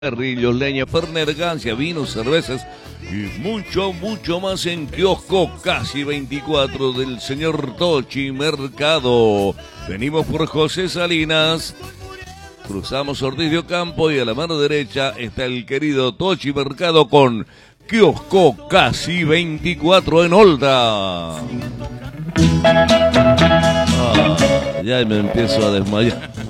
Rillos, leña, pernergancia, vinos, cervezas y mucho más en kiosco casi 24 del señor Tochi Mercado. Venimos por José Salinas, cruzamos Ortiz de Ocampo y a la mano derecha está el querido Tochi Mercado con kiosco casi 24 en Olda. Ya me empiezo a desmayar.